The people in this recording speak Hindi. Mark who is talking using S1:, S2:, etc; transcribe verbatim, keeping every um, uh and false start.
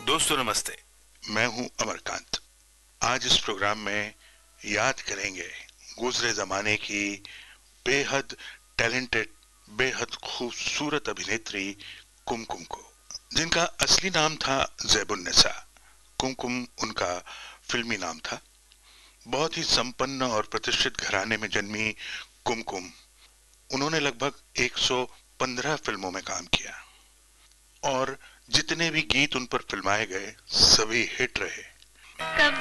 S1: दोस्तों नमस्ते, मैं हूं अमरकांत। आज इस प्रोग्राम में याद करेंगे गुजरे जमाने की बेहद टैलेंटेड, बेहद खूबसूरत अभिनेत्री कुमकुम को, जिनका असली नाम था ज़ैबुन्निसा। कुमकुम उनका फिल्मी नाम था। बहुत ही संपन्न और प्रतिष्ठित घराने में जन्मी कुमकुम, उन्होंने लगभग एक सौ पंद्रह फिल्मों में काम किया और जितने भी गीत उन पर फिल्माए गए सभी हिट रहे।